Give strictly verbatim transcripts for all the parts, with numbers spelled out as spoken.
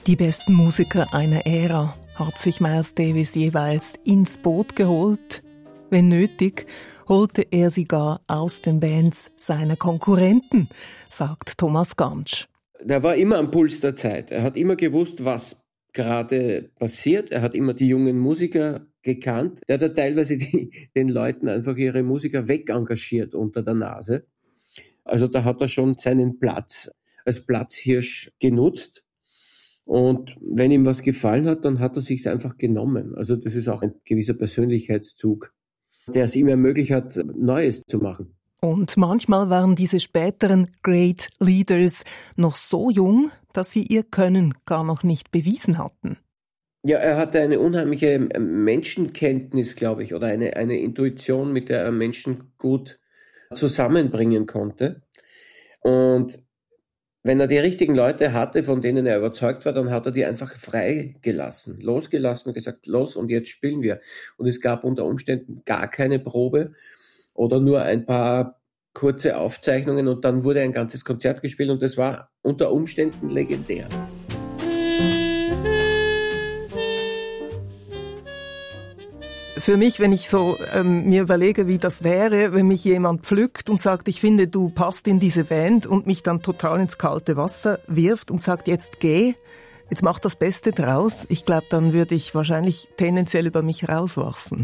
Die besten Musiker einer Ära hat sich Miles Davis jeweils ins Boot geholt. Wenn nötig, holte er sie gar aus den Bands seiner Konkurrenten, sagt Thomas Gantsch. Der war immer am Puls der Zeit. Er hat immer gewusst, was gerade passiert. Er hat immer die jungen Musiker gekannt. Der hat teilweise die, den Leuten einfach ihre Musiker wegengagiert unter der Nase. Also da hat er schon seinen Platz als Platzhirsch genutzt. Und wenn ihm was gefallen hat, dann hat er sich's einfach genommen. Also das ist auch ein gewisser Persönlichkeitszug, der es ihm ermöglicht hat, Neues zu machen. Und manchmal waren diese späteren Great Leaders noch so jung, dass sie ihr Können gar noch nicht bewiesen hatten. Ja, er hatte eine unheimliche Menschenkenntnis, glaube ich, oder eine, eine Intuition, mit der er Menschen gut zusammenbringen konnte. Und wenn er die richtigen Leute hatte, von denen er überzeugt war, dann hat er die einfach freigelassen, losgelassen und gesagt, los und jetzt spielen wir. Und es gab unter Umständen gar keine Probe oder nur ein paar kurze Aufzeichnungen und dann wurde ein ganzes Konzert gespielt und das war unter Umständen legendär. Für mich, wenn ich so ähm, mir überlege, wie das wäre, wenn mich jemand pflückt und sagt, ich finde, du passt in diese Band und mich dann total ins kalte Wasser wirft und sagt, jetzt geh, jetzt mach das Beste draus. Ich glaube, dann würde ich wahrscheinlich tendenziell über mich rauswachsen.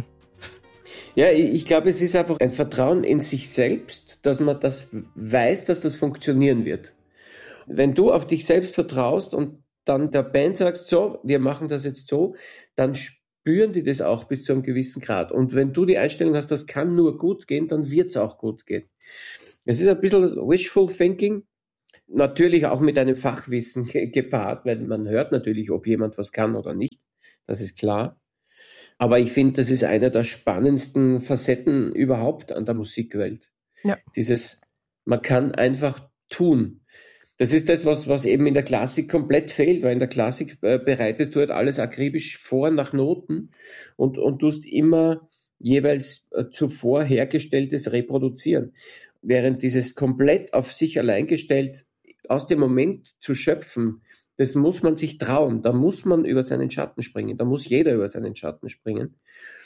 Ja, ich glaube, es ist einfach ein Vertrauen in sich selbst, dass man das weiß, dass das funktionieren wird. Wenn du auf dich selbst vertraust und dann der Band sagst, so, wir machen das jetzt so, dann spüren die das auch bis zu einem gewissen Grad. Und wenn du die Einstellung hast, das kann nur gut gehen, dann wird es auch gut gehen. Es ist ein bisschen wishful thinking, natürlich auch mit einem Fachwissen gepaart, weil man hört natürlich, ob jemand was kann oder nicht, das ist klar. Aber ich finde, das ist eine der spannendsten Facetten überhaupt an der Musikwelt. Ja. Dieses, man kann einfach tun. Das ist das, was, was eben in der Klassik komplett fehlt, weil in der Klassik äh, bereitest du halt alles akribisch vor nach Noten und, und tust immer jeweils äh, zuvor hergestelltes reproduzieren. Während dieses komplett auf sich allein gestellt, aus dem Moment zu schöpfen, das muss man sich trauen. Da muss man über seinen Schatten springen. Da muss jeder über seinen Schatten springen.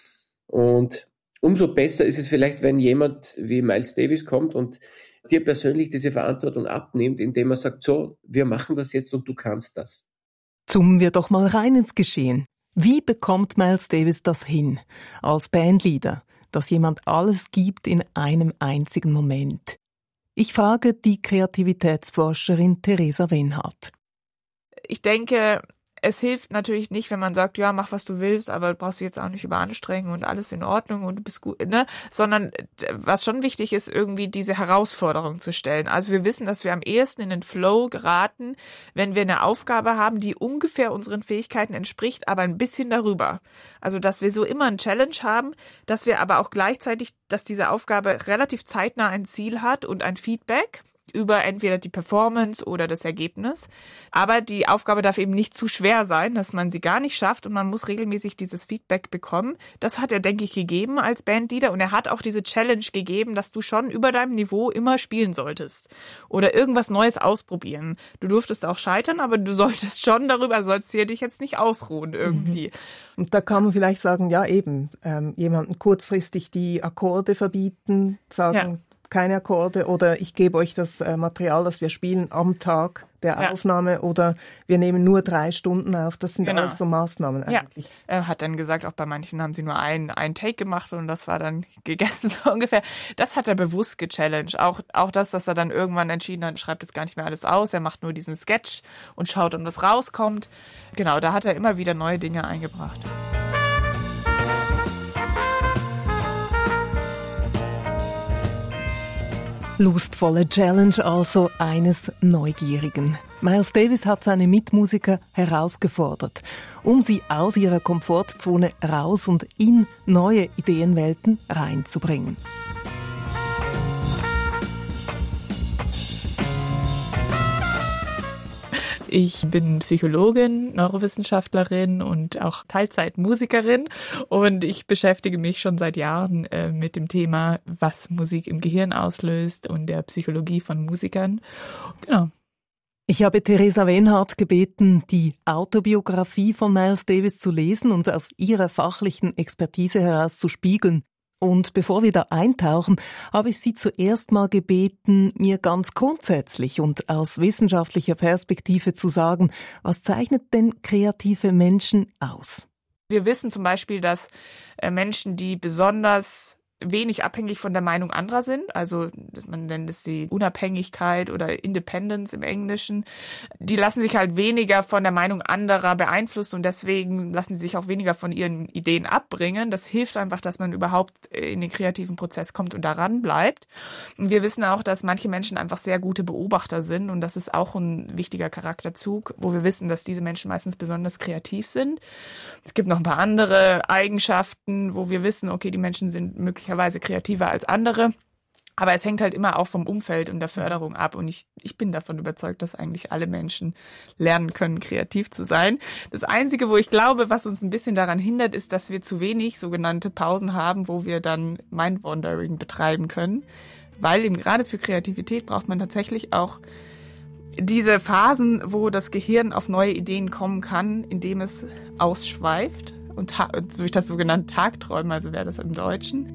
Und umso besser ist es vielleicht, wenn jemand wie Miles Davis kommt und dir persönlich diese Verantwortung abnimmt, indem er sagt, so, wir machen das jetzt und du kannst das. Zoomen wir doch mal rein ins Geschehen. Wie bekommt Miles Davis das hin, als Bandleader, dass jemand alles gibt in einem einzigen Moment? Ich frage die Kreativitätsforscherin Theresa Wenhardt. Ich denke, es hilft natürlich nicht, wenn man sagt, ja, mach, was du willst, aber du brauchst dich jetzt auch nicht überanstrengen und alles in Ordnung und du bist gut, ne? Sondern was schon wichtig ist, irgendwie diese Herausforderung zu stellen. Also wir wissen, dass wir am ehesten in den Flow geraten, wenn wir eine Aufgabe haben, die ungefähr unseren Fähigkeiten entspricht, aber ein bisschen darüber. Also dass wir so immer ein Challenge haben, dass wir aber auch gleichzeitig, dass diese Aufgabe relativ zeitnah ein Ziel hat und ein Feedback über entweder die Performance oder das Ergebnis. Aber die Aufgabe darf eben nicht zu schwer sein, dass man sie gar nicht schafft und man muss regelmäßig dieses Feedback bekommen. Das hat er, denke ich, gegeben als Bandleader und er hat auch diese Challenge gegeben, dass du schon über deinem Niveau immer spielen solltest oder irgendwas Neues ausprobieren. Du durftest auch scheitern, aber du solltest schon darüber, sollst dir dich jetzt nicht ausruhen irgendwie. Und da kann man vielleicht sagen, ja eben, ähm, jemanden kurzfristig die Akkorde verbieten, sagen, ja. keine Akkorde oder ich gebe euch das äh, Material, das wir spielen am Tag der ja. Aufnahme oder wir nehmen nur drei Stunden auf. Das sind genau. alles so Maßnahmen eigentlich. Ja. Er hat dann gesagt, auch bei manchen haben sie nur einen, einen Take gemacht und das war dann gegessen so ungefähr. Das hat er bewusst gechallenged. Auch, auch das, dass er dann irgendwann entschieden hat, schreibt jetzt gar nicht mehr alles aus, er macht nur diesen Sketch und schaut, um was rauskommt. Genau, da hat er immer wieder neue Dinge eingebracht. Lustvolle Challenge also eines Neugierigen. Miles Davis hat seine Mitmusiker herausgefordert, um sie aus ihrer Komfortzone raus und in neue Ideenwelten reinzubringen. Ich bin Psychologin, Neurowissenschaftlerin und auch Teilzeitmusikerin und ich beschäftige mich schon seit Jahren äh, mit dem Thema, was Musik im Gehirn auslöst und der Psychologie von Musikern. Genau. Ich habe Theresa Wenhardt gebeten, die Autobiografie von Miles Davis zu lesen und aus ihrer fachlichen Expertise heraus zu spiegeln. Und bevor wir da eintauchen, habe ich sie zuerst mal gebeten, mir ganz grundsätzlich und aus wissenschaftlicher Perspektive zu sagen, was zeichnet denn kreative Menschen aus? Wir wissen zum Beispiel, dass Menschen, die besonders wenig abhängig von der Meinung anderer sind, also man nennt es die Unabhängigkeit oder Independence im Englischen, die lassen sich halt weniger von der Meinung anderer beeinflussen und deswegen lassen sie sich auch weniger von ihren Ideen abbringen. Das hilft einfach, dass man überhaupt in den kreativen Prozess kommt und daran bleibt. Und wir wissen auch, dass manche Menschen einfach sehr gute Beobachter sind und das ist auch ein wichtiger Charakterzug, wo wir wissen, dass diese Menschen meistens besonders kreativ sind. Es gibt noch ein paar andere Eigenschaften, wo wir wissen, okay, die Menschen sind möglicherweise kreativer als andere. Aber es hängt halt immer auch vom Umfeld und der Förderung ab. Und ich, ich bin davon überzeugt, dass eigentlich alle Menschen lernen können, kreativ zu sein. Das Einzige, wo ich glaube, was uns ein bisschen daran hindert, ist, dass wir zu wenig sogenannte Pausen haben, wo wir dann Mind-Wandering betreiben können. Weil eben gerade für Kreativität braucht man tatsächlich auch diese Phasen, wo das Gehirn auf neue Ideen kommen kann, indem es ausschweift. Und ta- durch das sogenannte Tagträumen, also wäre das im Deutschen.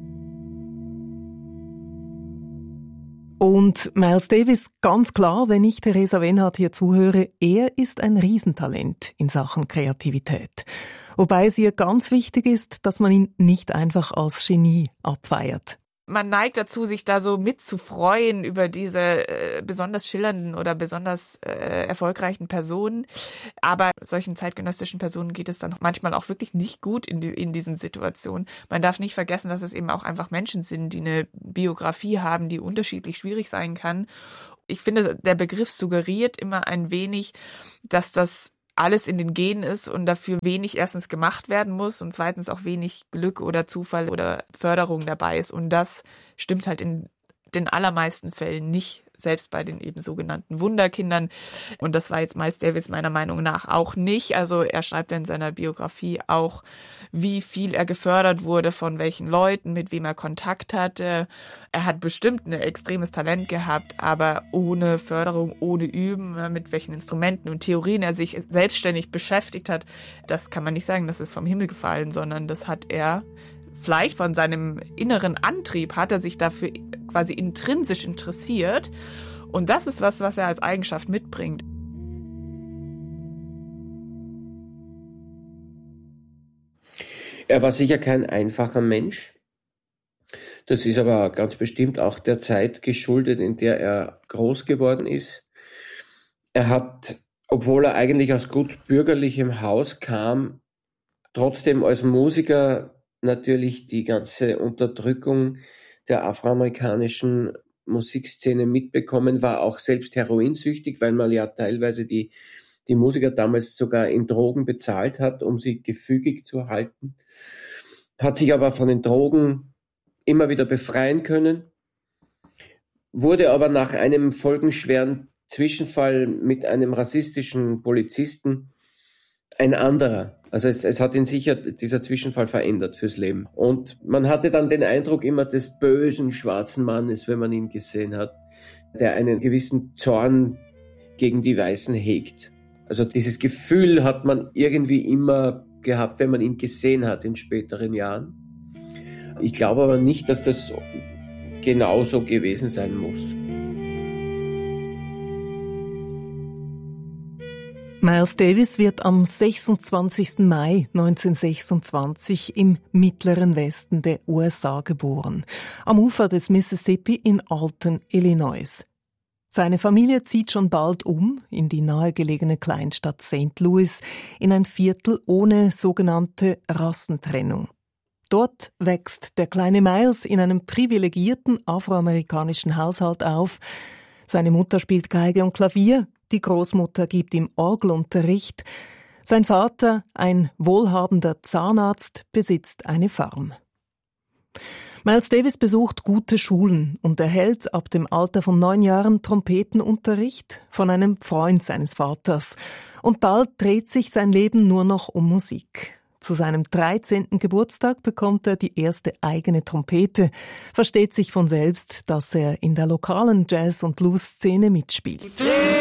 Und Miles Davis, ganz klar, wenn ich Theresa Wenhardt hier zuhöre, er ist ein Riesentalent in Sachen Kreativität. Wobei es ihr ganz wichtig ist, dass man ihn nicht einfach als Genie abfeiert. Man neigt dazu, sich da so mitzufreuen über diese äh, besonders schillernden oder besonders äh, erfolgreichen Personen. Aber solchen zeitgenössischen Personen geht es dann manchmal auch wirklich nicht gut in, die, in diesen Situationen. Man darf nicht vergessen, dass es eben auch einfach Menschen sind, die eine Biografie haben, die unterschiedlich schwierig sein kann. Ich finde, der Begriff suggeriert immer ein wenig, dass das alles in den Genen ist und dafür wenig erstens gemacht werden muss und zweitens auch wenig Glück oder Zufall oder Förderung dabei ist. Und das stimmt halt in den allermeisten Fällen nicht, selbst bei den eben sogenannten Wunderkindern. Und das war jetzt Miles Davis meiner Meinung nach auch nicht. Also er schreibt in seiner Biografie auch, wie viel er gefördert wurde, von welchen Leuten, mit wem er Kontakt hatte. Er hat bestimmt ein extremes Talent gehabt, aber ohne Förderung, ohne Üben, mit welchen Instrumenten und Theorien er sich selbstständig beschäftigt hat, das kann man nicht sagen, das ist vom Himmel gefallen, sondern das hat er vielleicht von seinem inneren Antrieb, hat er sich dafür quasi intrinsisch interessiert. Und das ist was, was er als Eigenschaft mitbringt. Er war sicher kein einfacher Mensch. Das ist aber ganz bestimmt auch der Zeit geschuldet, in der er groß geworden ist. Er hat, obwohl er eigentlich aus gut bürgerlichem Haus kam, trotzdem als Musiker natürlich die ganze Unterdrückung der afroamerikanischen Musikszene mitbekommen, war auch selbst heroinsüchtig, weil man ja teilweise die, die Musiker damals sogar in Drogen bezahlt hat, um sie gefügig zu halten. Hat sich aber von den Drogen immer wieder befreien können, wurde aber nach einem folgenschweren Zwischenfall mit einem rassistischen Polizisten ein anderer. Also es, es hat ihn sicher dieser Zwischenfall verändert fürs Leben. Und man hatte dann den Eindruck immer des bösen schwarzen Mannes, wenn man ihn gesehen hat, der einen gewissen Zorn gegen die Weißen hegt. Also dieses Gefühl hat man irgendwie immer gehabt, wenn man ihn gesehen hat in späteren Jahren. Ich glaube aber nicht, dass das genauso gewesen sein muss. Miles Davis wird am sechsundzwanzigsten Mai neunzehnhundertsechsundzwanzig im mittleren Westen der U S A geboren, am Ufer des Mississippi in Alton, Illinois. Seine Familie zieht schon bald um in die nahegelegene Kleinstadt Saint Louis, in ein Viertel ohne sogenannte Rassentrennung. Dort wächst der kleine Miles in einem privilegierten afroamerikanischen Haushalt auf. Seine Mutter spielt Geige und Klavier, die Großmutter gibt ihm Orgelunterricht. Sein Vater, ein wohlhabender Zahnarzt, besitzt eine Farm. Miles Davis besucht gute Schulen und erhält ab dem Alter von neun Jahren Trompetenunterricht von einem Freund seines Vaters. Und bald dreht sich sein Leben nur noch um Musik. Zu seinem dreizehnten Geburtstag bekommt er die erste eigene Trompete. Versteht sich von selbst, dass er in der lokalen Jazz- und Blues-Szene mitspielt.